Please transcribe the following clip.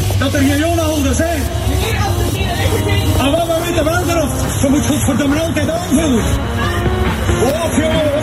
dat er geen jonenhouders zijn. Meneer, als er geen rechter zijn... En wat we weten wel erop, ze moet godverdomme altijd aanvoeren. Op jongen!